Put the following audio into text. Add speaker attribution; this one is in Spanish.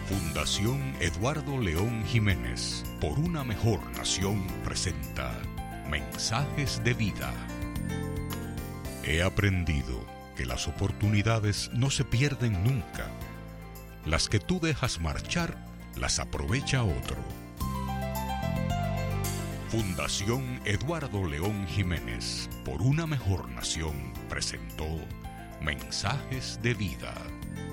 Speaker 1: Fundación Eduardo León Jiménez, por una mejor nación, presenta Mensajes de Vida. He aprendido que las oportunidades no se pierden nunca. Las que tú dejas marchar, las aprovecha otro. Fundación Eduardo León Jiménez, por una mejor nación, presentó Mensajes de Vida.